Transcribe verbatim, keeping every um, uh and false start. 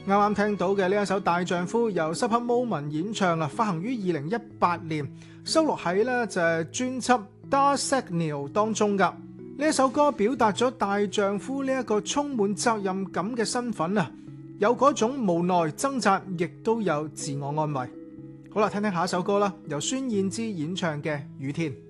啱啱聽到嘅呢一首《大丈夫》由 Supper Moment 演唱啊，發行於二零一八年，收錄喺呢就係專輯《Da Signal》當中噶。呢一首歌表達咗大丈夫呢一個充滿責任感嘅身份啊，有嗰種無奈掙扎，亦都有自我安慰。好啦，聽聽下一首歌啦，由孫燕姿演唱嘅《雨天》。